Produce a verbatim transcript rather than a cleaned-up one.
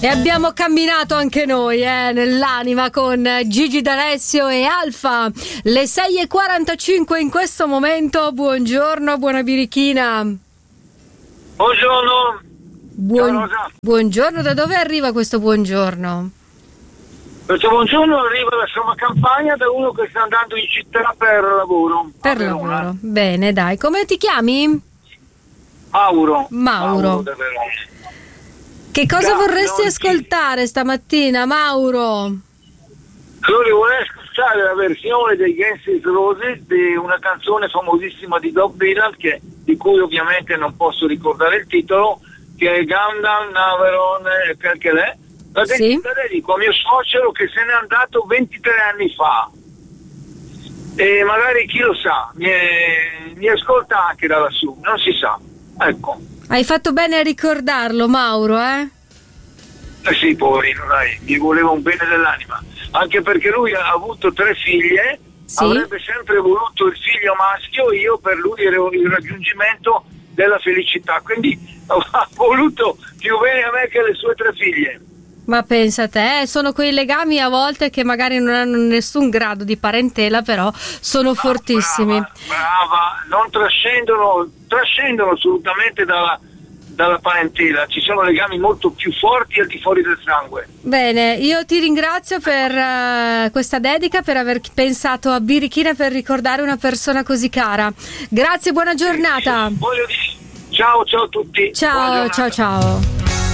E abbiamo camminato anche noi eh, nell'anima con Gigi D'Alessio e Alfa. Le sei e quarantacinque in questo momento. Buongiorno, buona birichina. Buongiorno. Buon... Buongiorno, da dove arriva questo buongiorno? Questo buongiorno arriva da Somma Campagna, da uno che sta andando in città per lavoro. Per lavoro, bene, dai. Come ti chiami? Mauro. Mauro. Mauro da Verona. Che cosa Ciao, vorresti non ascoltare ti... stamattina, Mauro? Allora, vorrei ascoltare la versione dei Guns N' Roses di una canzone famosissima di Bob Dylan, che, di cui ovviamente non posso ricordare il titolo, che è Gandam Naveron, perché lei la sì? dedico a mio suocero che se n'è andato ventitré anni fa. E magari, chi lo sa, mi, è, mi ascolta anche da lassù, non si sa. Ecco. Hai fatto bene a ricordarlo, Mauro, eh? Eh sì, poverino, dai, gli voleva un bene dell'anima. Anche perché lui ha avuto tre figlie, sì? Avrebbe sempre voluto il figlio maschio, io per lui ero il raggiungimento della felicità. Quindi ha voluto più bene a me che alle sue tre figlie. Ma pensa a te, eh, sono quei legami a volte che magari non hanno nessun grado di parentela, però sono no, fortissimi. Brava, brava, non trascendono, trascendono assolutamente dalla, dalla parentela, ci sono legami molto più forti al di fuori del sangue. Bene, io ti ringrazio per uh, questa dedica, per aver pensato a Birichina per ricordare una persona così cara. Grazie, buona giornata. Voglio dire, ciao, ciao a tutti. Ciao, ciao, ciao.